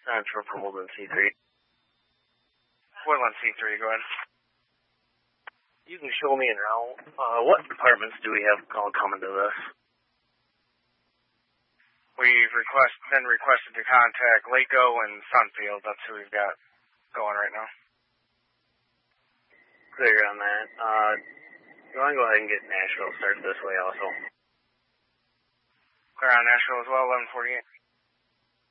Central for Woodland C3. Woodland C3, go ahead. You can show me around. What departments do we have all coming to this? We've been requested to contact Laco and Sunfield. That's who we've got going right now. Clear on that. You want to go ahead and get Nashville started this way also? Clear on Nashville as well, 1148.